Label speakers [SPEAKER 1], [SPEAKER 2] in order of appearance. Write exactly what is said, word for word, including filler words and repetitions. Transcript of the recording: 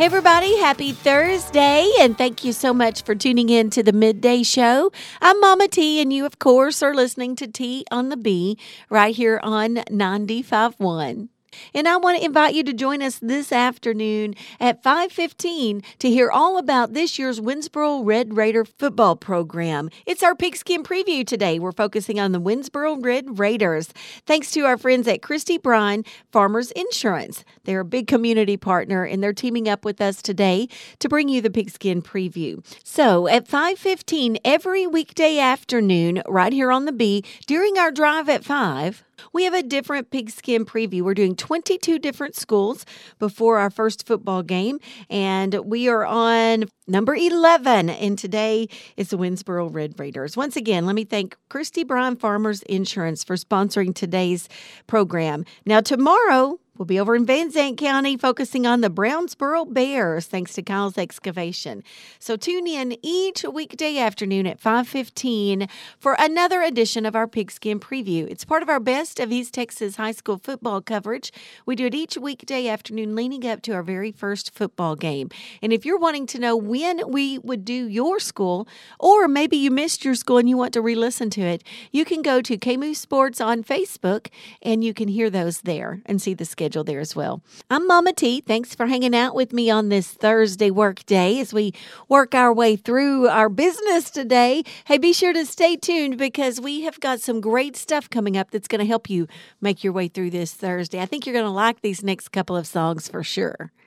[SPEAKER 1] Hey, everybody, happy Thursday, and thank you so much for tuning in to the Midday Show. I'm Mama T, and you, of course, are listening to T on the B right here on ninety-five point one. And I want to invite you to join us this afternoon at five fifteen to hear all about this year's Winsboro Red Raider football program. It's our pigskin preview today. We're focusing on the Winsboro Red Raiders. Thanks to our friends at Christy Bryan Farmers Insurance. They're a big community partner, and they're teaming up with us today to bring you the pigskin preview. So at five fifteen every weekday afternoon, right here on the B, during our drive at five, we have a different pigskin preview. We're doing twenty-two different schools before our first football game, and we are on number eleven, and today is the Winsboro Red Raiders. Once again, let me thank Christy Bryan Farmers Insurance for sponsoring today's program. Now, tomorrow, we'll be over in Van Zandt County focusing on the Brownsboro Bears, thanks to Kyle's Excavation. So tune in each weekday afternoon at five fifteen for another edition of our Pigskin Preview. It's part of our Best of East Texas high school football coverage. We do it each weekday afternoon leading up to our very first football game. And if you're wanting to know when we would do your school, or maybe you missed your school and you want to re-listen to it, you can go to K M O O Sports on Facebook, and you can hear those there and see the schedule there as well. I'm Mama T. Thanks for hanging out with me on this Thursday work day as we work our way through our business today. Hey, be sure to stay tuned because we have got some great stuff coming up that's going to help you make your way through this Thursday. I think you're going to like these next couple of songs for sure.